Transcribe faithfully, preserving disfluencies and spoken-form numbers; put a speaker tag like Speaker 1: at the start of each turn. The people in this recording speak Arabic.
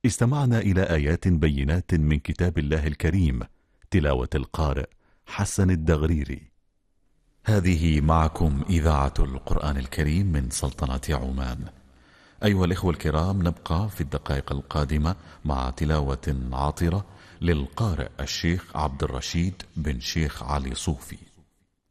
Speaker 1: استمعنا إلى آيات بينات من كتاب الله الكريم، تلاوة القارئ حسن الدغريري. هذه معكم إذاعة القرآن الكريم من سلطنة عمان. أيها الإخوة الكرام، نبقى في الدقائق القادمة مع تلاوة عاطرة للقارئ الشيخ عبد الرشيد بن شيخ علي صوفي.